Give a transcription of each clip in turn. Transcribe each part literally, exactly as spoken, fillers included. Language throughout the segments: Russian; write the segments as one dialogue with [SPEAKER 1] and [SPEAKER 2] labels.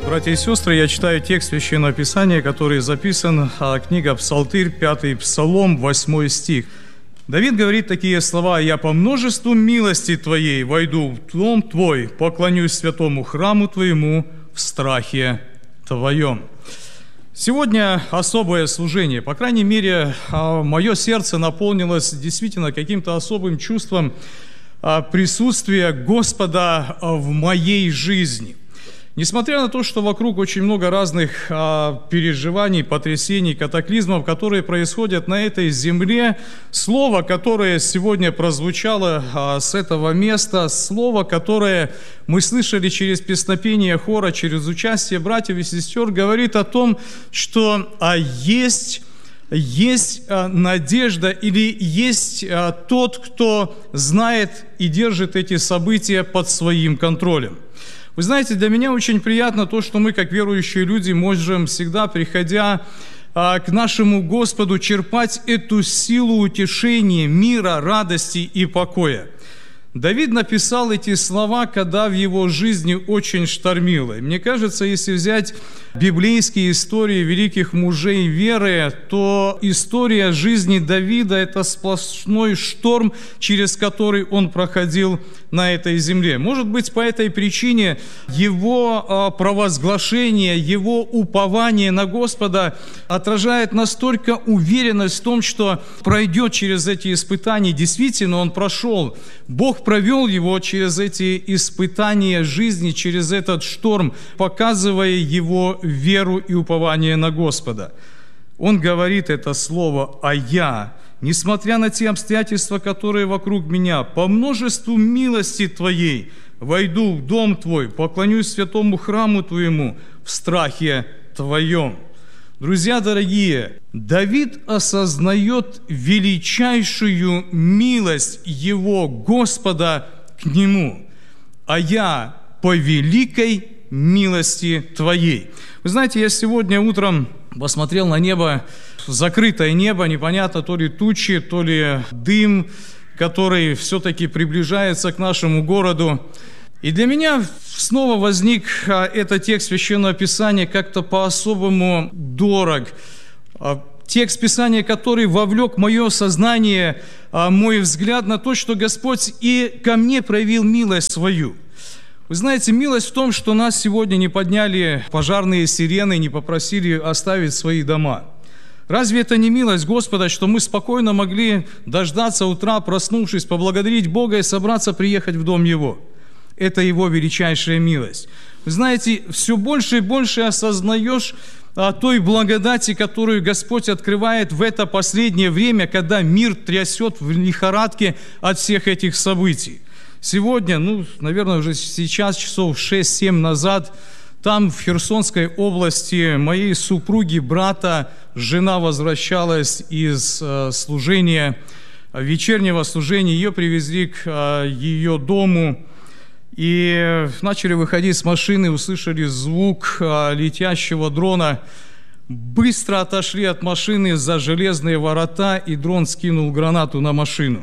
[SPEAKER 1] Братья и сестры, я читаю текст Священного Писания, который записан, книга Псалтырь, пятый Псалом, восьмой стих. Давид говорит такие слова: «Я по множеству милости Твоей войду в дом Твой, поклонюсь святому храму Твоему в страхе Твоем». Сегодня особое служение. По крайней мере, мое сердце наполнилось действительно каким-то особым чувством присутствия Господа в моей жизни. Несмотря на то, что вокруг очень много разных а, переживаний, потрясений, катаклизмов, которые происходят на этой земле, слово, которое сегодня прозвучало а, с этого места, слово, которое мы слышали через песнопение хора, через участие братьев и сестер, говорит о том, что а, есть... Есть а, надежда или есть а, тот, кто знает и держит эти события под своим контролем. Вы знаете, для меня очень приятно то, что мы, как верующие люди, можем всегда, приходя а, к нашему Господу, черпать эту силу утешения, мира, радости и покоя. Давид написал эти слова, когда в его жизни очень штормило. И мне кажется, если взять библейские истории великих мужей веры, то история жизни Давида – это сплошной шторм, через который он проходил на этой земле. Может быть, по этой причине его провозглашение, его упование на Господа отражает настолько уверенность в том, что пройдет через эти испытания. Действительно, он прошел. Бог провел его через эти испытания жизни, через этот шторм, показывая его веру и упование на Господа. Он говорит это слово «а я», несмотря на те обстоятельства, которые вокруг меня, по множеству милости Твоей войду в дом Твой, поклонюсь святому храму Твоему в страхе Твоем. Друзья дорогие, Давид осознает величайшую милость его Господа к нему, а я по великой милости Твоей. Вы знаете, я сегодня утром посмотрел на небо, закрытое небо, непонятно, то ли тучи, то ли дым, который все-таки приближается к нашему городу. И для меня снова возник этот текст Священного Писания как-то по-особому дорог. Текст Писания, который вовлек мое сознание, мой взгляд на то, что Господь и ко мне проявил милость свою. Вы знаете, милость в том, что нас сегодня не подняли пожарные сирены, не попросили оставить свои дома. Разве это не милость Господа, что мы спокойно могли дождаться утра, проснувшись, поблагодарить Бога и собраться приехать в дом Его? Это Его величайшая милость. Вы знаете, все больше и больше осознаешь о той благодати, которую Господь открывает в это последнее время, когда мир трясет в лихорадке от всех этих событий. Сегодня, ну, наверное, уже сейчас, часов шесть-семь назад, там, в Херсонской области, моей супруги, брата, жена возвращалась из э, служения, вечернего служения, ее привезли к э, ее дому, и начали выходить с машины, услышали звук э, летящего дрона, быстро отошли от машины за железные ворота, и дрон скинул гранату на машину.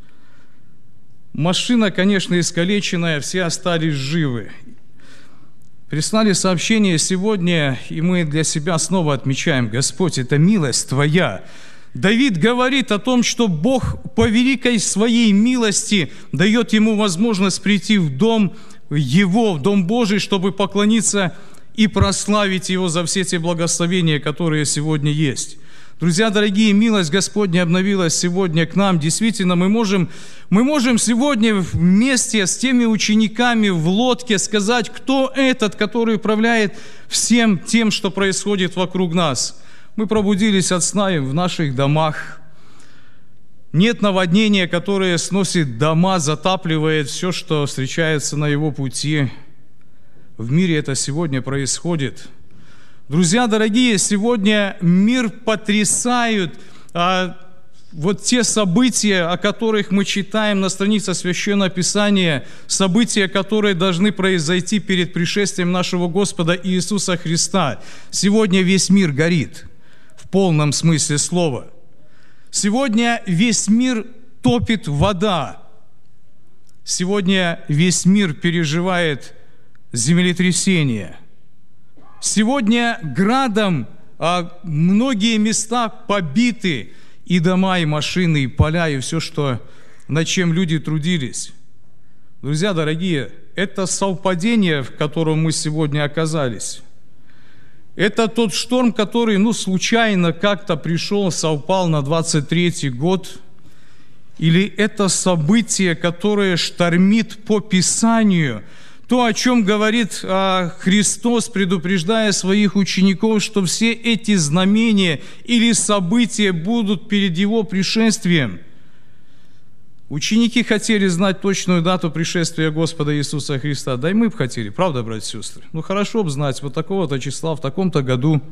[SPEAKER 1] Машина, конечно, искалеченная, все остались живы. Прислали сообщение сегодня, и мы для себя снова отмечаем: Господь, это милость Твоя. Давид говорит о том, что Бог по великой своей милости дает ему возможность прийти в дом Его, в Дом Божий, чтобы поклониться и прославить Его за все те благословения, которые сегодня есть. Друзья дорогие, милость Господня обновилась сегодня к нам. Действительно, мы можем, мы можем сегодня вместе с теми учениками в лодке сказать, кто этот, который управляет всем тем, что происходит вокруг нас. Мы пробудились от сна в наших домах. Нет наводнения, которое сносит дома, затапливает все, что встречается на его пути. В мире это сегодня происходит. Друзья дорогие, сегодня мир потрясают а, вот те события, о которых мы читаем на страницах Священного Писания, события, которые должны произойти перед пришествием нашего Господа Иисуса Христа. Сегодня весь мир горит в полном смысле слова. Сегодня весь мир топит вода. Сегодня весь мир переживает землетрясение. Сегодня градом а, многие места побиты, и дома, и машины, и поля, и все, что, над чем люди трудились. Друзья дорогие, это совпадение, в котором мы сегодня оказались. Это тот шторм, который, ну, случайно как-то пришел, совпал на двадцать третий год. Или это событие, которое штормит по Писанию, то, о чем говорит а, Христос, предупреждая своих учеников, что все эти знамения или события будут перед Его пришествием. Ученики хотели знать точную дату пришествия Господа Иисуса Христа. Да и мы бы хотели, правда, братья и сестры? Ну, хорошо бы знать, вот такого-то числа, в таком-то году.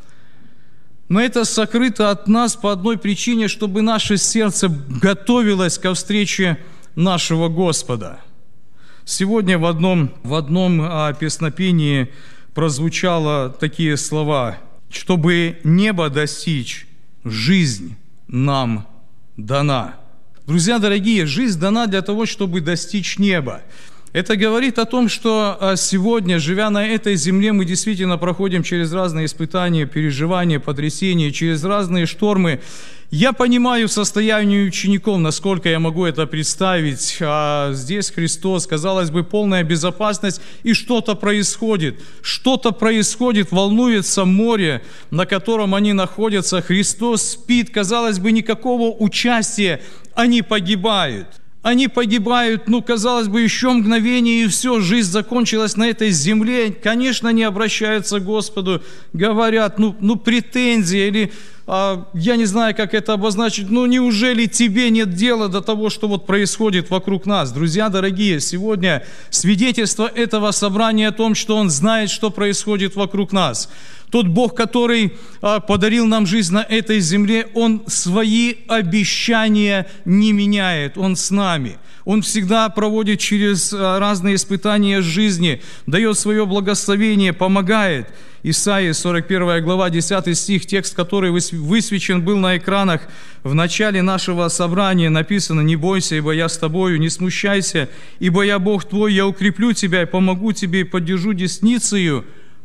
[SPEAKER 1] Но это сокрыто от нас по одной причине, чтобы наше сердце готовилось ко встрече нашего Господа. Сегодня в одном, в одном а, песнопении прозвучало такие слова: «Чтобы небо достичь, жизнь нам дана». Друзья дорогие, жизнь дана для того, чтобы достичь неба. Это говорит о том, что сегодня, живя на этой земле, мы действительно проходим через разные испытания, переживания, потрясения, через разные штормы. Я понимаю состояние учеников, насколько я могу это представить. А здесь Христос, казалось бы, полная безопасность, и что-то происходит. Что-то происходит, волнуется море, на котором они находятся. Христос спит, казалось бы, никакого участия, они погибают. Они погибают, ну, казалось бы, еще мгновение, и все, жизнь закончилась на этой земле. Конечно, они обращаются к Господу, говорят, ну, ну претензии, или а, я не знаю, как это обозначить, ну, неужели тебе нет дела до того, что вот происходит вокруг нас? Друзья дорогие, сегодня свидетельство этого собрания о том, что Он знает, что происходит вокруг нас. Тот Бог, который а, подарил нам жизнь на этой земле, Он свои обещания не меняет, Он с нами. Он всегда проводит через а, разные испытания жизни, дает свое благословение, помогает. Исайя, сорок первая глава, десятый стих, текст, который высвечен был на экранах в начале нашего собрания, написано: «Не бойся, ибо я с тобою, не смущайся, ибо я Бог твой, я укреплю тебя и помогу тебе и поддержу десницею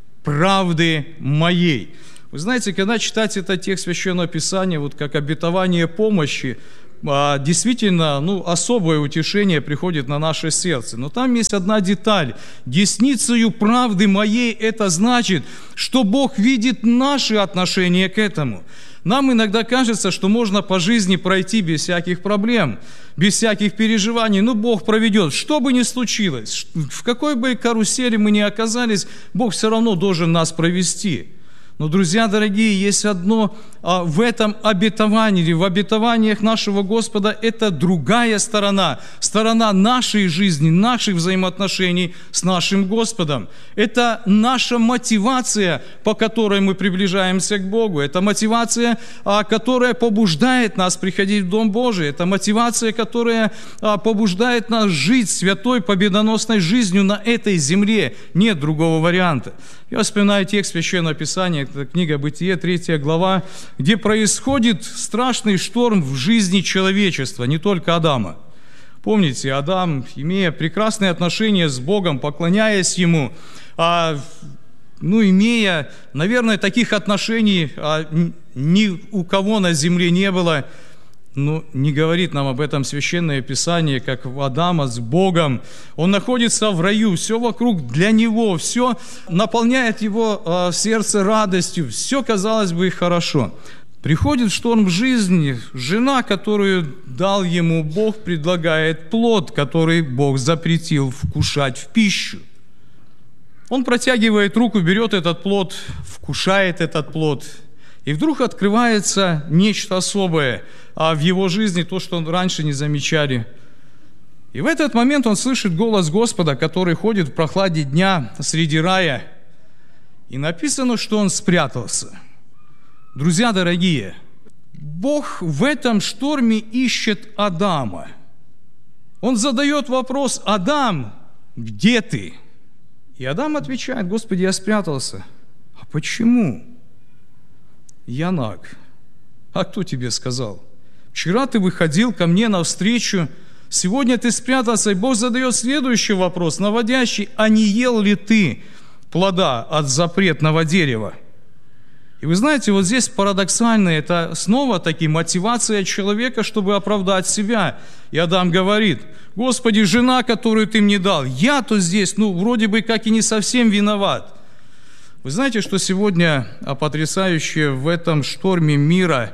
[SPEAKER 1] правды моей». Вы знаете, когда читать этот текст Священного Писания, вот как обетование помощи, действительно, ну, особое утешение приходит на наше сердце. Но там есть одна деталь. «Десницею правды моей» — это значит, что Бог видит наши отношения к этому. Нам иногда кажется, что можно по жизни пройти без всяких проблем, без всяких переживаний. Ну, Бог проведет. Что бы ни случилось, в какой бы карусели мы ни оказались, Бог все равно должен нас провести. Но, друзья дорогие, есть одно а, в этом обетовании, в обетованиях нашего Господа, это другая сторона, сторона нашей жизни, наших взаимоотношений с нашим Господом. Это наша мотивация, по которой мы приближаемся к Богу. Это мотивация, а, которая побуждает нас приходить в Дом Божий. Это мотивация, которая а, побуждает нас жить святой, победоносной жизнью на этой земле. Нет другого варианта. Я вспоминаю текст Священного Писания, это книга Бытие, третья глава, где происходит страшный шторм в жизни человечества, не только Адама. Помните, Адам, имея прекрасные отношения с Богом, поклоняясь Ему, а, ну, имея, наверное, таких отношений а, ни у кого на земле не было, ну, не говорит нам об этом Священное Писание, как у Адама с Богом. Он находится в раю, все вокруг для него, все наполняет его э, сердце радостью, все, казалось бы, хорошо. Приходит шторм в жизни, жена, которую дал ему Бог, предлагает плод, который Бог запретил вкушать в пищу. Он протягивает руку, берет этот плод, вкушает этот плод, и вдруг открывается нечто особое а в его жизни, то, что он раньше не замечали. И в этот момент он слышит голос Господа, который ходит в прохладе дня среди рая. И написано, что он спрятался. Друзья дорогие, Бог в этом шторме ищет Адама. Он задает вопрос: «Адам, где ты?» И Адам отвечает: «Господи, я спрятался». «А почему?» «Я наг». «А кто тебе сказал? Вчера ты выходил ко мне навстречу, сегодня ты спрятался». И Бог задает следующий вопрос, наводящий: «А не ел ли ты плода от запретного дерева. И вы знаете, вот здесь парадоксально, это снова-таки мотивация человека, чтобы оправдать себя. И Адам говорит: Господи, жена, которую Ты мне дал, я-то здесь, ну, вроде бы как и не совсем виноват. Вы знаете, что сегодня потрясающее в этом шторме мира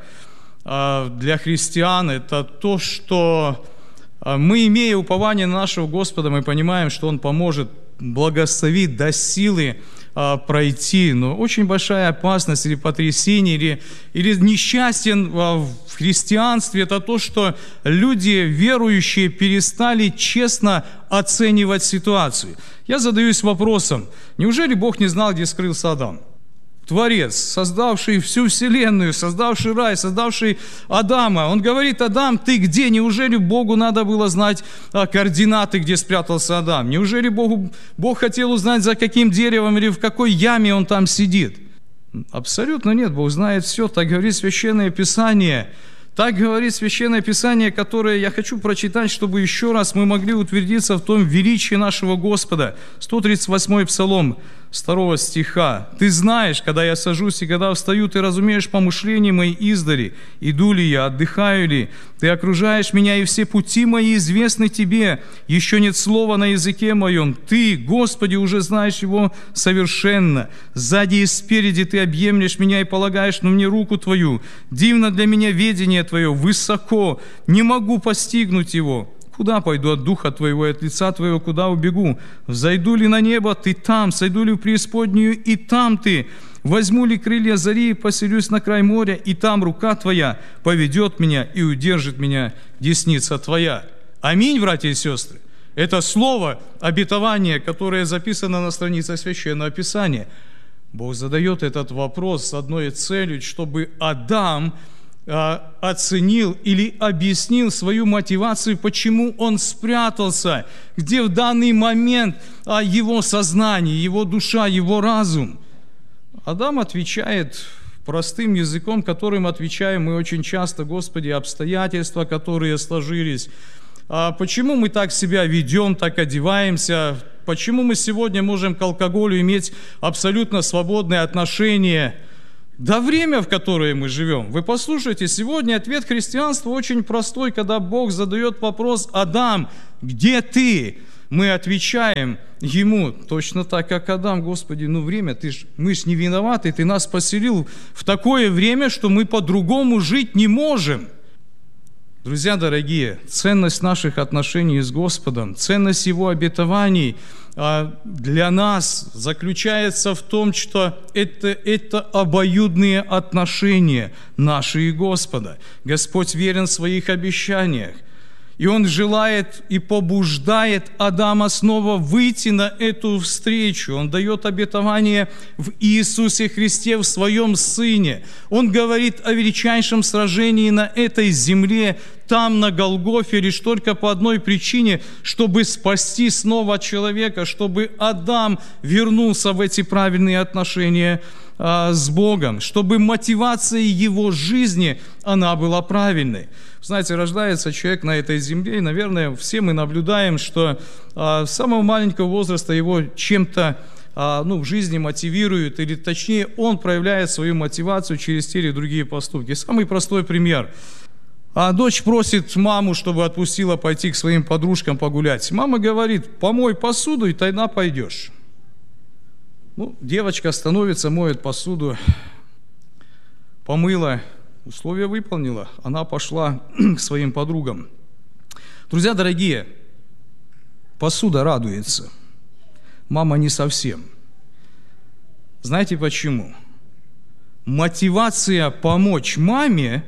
[SPEAKER 1] для христиан, это то, что мы, имея упование на нашего Господа, мы понимаем, что Он поможет, благословит, даст силы пройти, но очень большая опасность или потрясение, или, или несчастье в христианстве, это то, что люди, верующие, перестали честно оценивать ситуацию. Я задаюсь вопросом, неужели Бог не знал, где скрылся Адам? Творец, создавший всю вселенную, создавший рай, создавший Адама. Он говорит: Адам, ты где? Неужели Богу надо было знать а, координаты, где спрятался Адам? Неужели Богу, Бог хотел узнать, за каким деревом или в какой яме он там сидит? Абсолютно нет, Бог знает все, так говорит Священное Писание. Так говорит Священное Писание, которое я хочу прочитать, чтобы еще раз мы могли утвердиться в том величии нашего Господа. сто тридцать восьмой Псалом, с второго стиха. «Ты знаешь, когда я сажусь и когда встаю, ты разумеешь помышления мои издали. Иду ли я, отдыхаю ли? Ты окружаешь меня, и все пути мои известны тебе. Еще нет слова на языке моем. Ты, Господи, уже знаешь его совершенно. Сзади и спереди ты объемлешь меня и полагаешь на мне руку твою. Дивно для меня ведение твое, высоко, не могу постигнуть его. Куда пойду от духа твоего и от лица твоего, куда убегу? Взойду ли на небо, ты там, сойду ли в преисподнюю, и там ты. Возьму ли крылья зари и поселюсь на край моря, и там рука твоя поведет меня и удержит меня десница твоя». Аминь, братья и сестры. Это слово обетование, которое записано на странице Священного Писания. Бог задает этот вопрос с одной целью, чтобы Адам оценил или объяснил свою мотивацию, почему он спрятался, где в данный момент его сознание, его душа, его разум. Адам отвечает простым языком, которым отвечаем мы очень часто: Господи, обстоятельства, которые сложились. А почему мы так себя ведем, так одеваемся? Почему мы сегодня можем к алкоголю иметь абсолютно свободное отношение? Да время, в которое мы живем. Вы послушайте, сегодня ответ христианства очень простой, когда Бог задает вопрос: Адам, где ты? Мы отвечаем ему точно так, как Адам: Господи, ну время, ты ж, мы ж не виноваты, ты нас поселил в такое время, что мы по-другому жить не можем. Друзья дорогие, ценность наших отношений с Господом, ценность Его обетований для нас заключается в том, что это, это обоюдные отношения наши и Господа. Господь верен в своих обещаниях. И Он желает и побуждает Адама снова выйти на эту встречу. Он дает обетование в Иисусе Христе, в Своем Сыне. Он говорит о величайшем сражении на этой земле, там, на Голгофе, лишь только по одной причине, чтобы спасти снова человека, чтобы Адам вернулся в эти правильные отношения а, с Богом, чтобы мотивация его жизни, она была правильной. Знаете, рождается человек на этой земле, и, наверное, все мы наблюдаем, что а, с самого маленького возраста его чем-то а, ну, в жизни мотивируют, или точнее, он проявляет свою мотивацию через те или другие поступки. Самый простой пример. А дочь просит маму, чтобы отпустила пойти к своим подружкам погулять. Мама говорит: помой посуду, и тогда пойдешь. Ну, девочка становится, моет посуду, помыла, условия выполнила. Она пошла к своим подругам. Друзья дорогие, посуда радуется, мама не совсем. Знаете почему? Мотивация помочь маме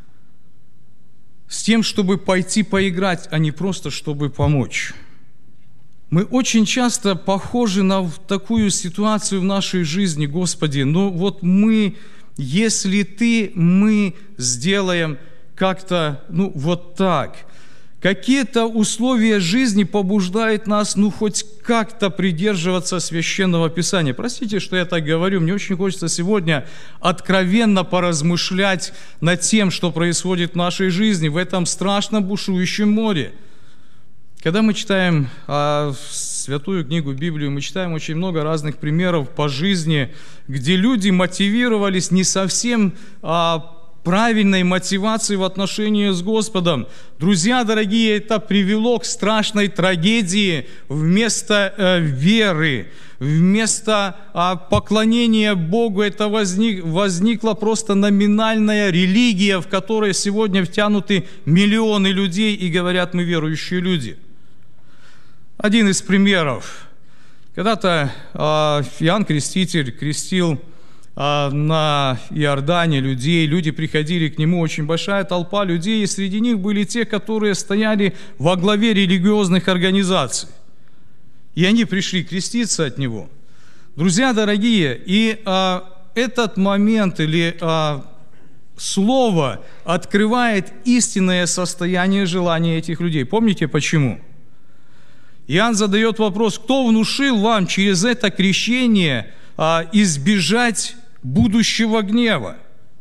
[SPEAKER 1] с тем, чтобы пойти поиграть, а не просто чтобы помочь. Мы очень часто похожи на такую ситуацию в нашей жизни: Господи, ну вот мы, если Ты, мы сделаем как-то, ну вот так. Какие-то условия жизни побуждают нас, ну хоть как-то придерживаться Священного Писания. Простите, что я так говорю, мне очень хочется сегодня откровенно поразмышлять над тем, что происходит в нашей жизни, в этом страшном бушующем море. Когда мы читаем а, святую книгу Библию, мы читаем очень много разных примеров по жизни, где люди мотивировались не совсем а, правильной мотивацией в отношении с Господом. Друзья дорогие, это привело к страшной трагедии. Вместо э, веры, вместо э, поклонения Богу, это возник, возникла просто номинальная религия, в которой сегодня втянуты миллионы людей и говорят: мы верующие люди. Один из примеров. Когда-то э, Иоанн Креститель крестил на Иордане людей, люди приходили к нему, очень большая толпа людей, и среди них были те, которые стояли во главе религиозных организаций. И они пришли креститься от него. Друзья дорогие, и а, этот момент или а, слово открывает истинное состояние желания этих людей. Помните почему? Иоанн задает вопрос: кто внушил вам через это крещение а, избежать будущего гнева?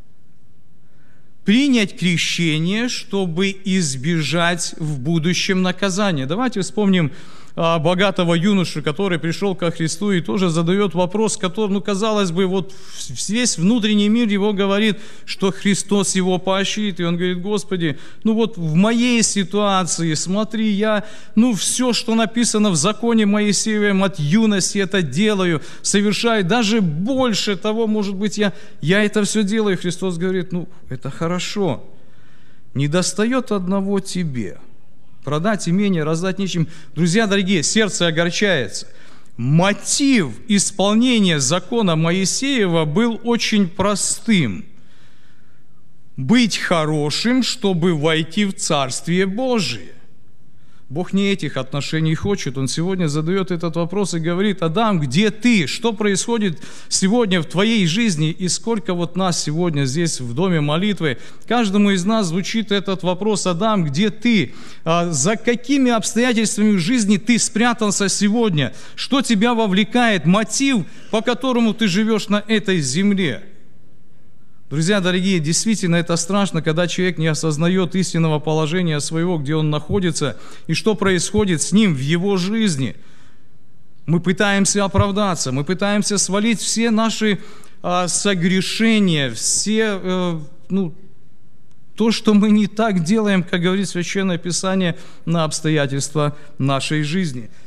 [SPEAKER 1] Принять крещение, чтобы избежать в будущем наказания. Давайте вспомним а, богатого юношу, который пришел ко Христу и тоже задает вопрос, который, ну, казалось бы, вот весь внутренний мир его говорит, что Христос его поощрит. И он говорит: Господи, ну вот в моей ситуации, смотри, я, ну все, что написано в законе Моисеевом от юности, это делаю, совершаю, даже больше того, может быть, я, я это все делаю. И Христос говорит: ну, это хорошо, не достает одного тебе. Продать имение, раздать нищим. Друзья дорогие, сердце огорчается. Мотив исполнения закона Моисеева был очень простым. Быть хорошим, чтобы войти в Царствие Божие. Бог не этих отношений хочет. Он сегодня задает этот вопрос и говорит: Адам, где ты? Что происходит сегодня в твоей жизни? И сколько вот нас сегодня здесь в доме молитвы, каждому из нас звучит этот вопрос: Адам, где ты? А за какими обстоятельствами в жизни ты спрятался сегодня? Что тебя вовлекает? Мотив, по которому ты живешь на этой земле? Друзья дорогие, действительно это страшно, когда человек не осознает истинного положения своего, где он находится, и что происходит с ним в его жизни. Мы пытаемся оправдаться, мы пытаемся свалить все наши а, согрешения, все, а, ну, то, что мы не так делаем, как говорит Священное Писание, на обстоятельства нашей жизни.